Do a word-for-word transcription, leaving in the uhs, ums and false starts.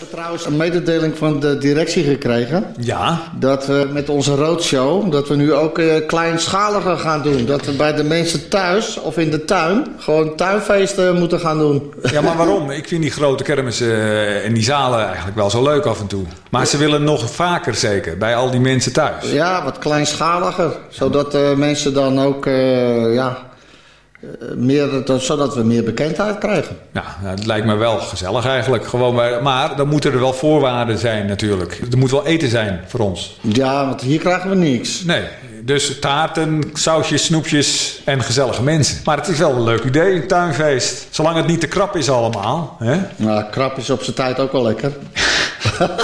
trouwens een mededeling van de directie gekregen. Ja. Dat we met onze roadshow, dat we nu ook uh, kleinschaliger gaan doen. Dat we bij de mensen thuis of in de tuin gewoon tuinfeesten moeten gaan doen. Ja, maar waarom? Ik vind die grote kermissen uh, en die zalen eigenlijk wel zo leuk af en toe. Maar ze willen nog vaker zeker, bij al die mensen thuis. Ja, wat kleinschaliger. Zodat uh, mensen dan ook, uh, ja... Meer, zodat we meer bekendheid krijgen. Ja, het lijkt me wel gezellig eigenlijk. Gewoon bij, maar dan moeten er wel voorwaarden zijn natuurlijk. Er moet wel eten zijn voor ons. Ja, want hier krijgen we niks. Nee, dus taarten, sausjes, snoepjes en gezellige mensen. Maar het is wel een leuk idee, een tuinfeest. Zolang het niet te krap is allemaal. Hè? Nou, krap is op zijn tijd ook wel lekker.